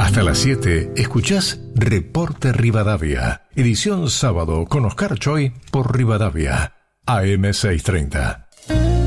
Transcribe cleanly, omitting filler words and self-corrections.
Hasta las 7 escuchás Reporte Rivadavia, edición sábado con Oscar Choi por Rivadavia, AM 630.